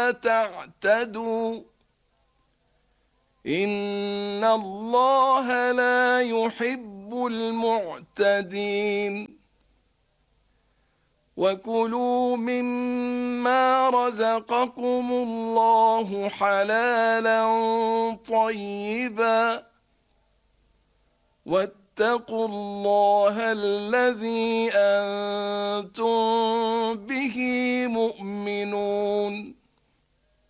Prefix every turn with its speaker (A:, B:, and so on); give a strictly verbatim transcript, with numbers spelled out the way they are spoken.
A: ولا تعتدوا إن الله لا يحب المعتدين وكلوا مما رزقكم الله حلالا طيبا واتقوا الله الذي أنتم به مؤمنون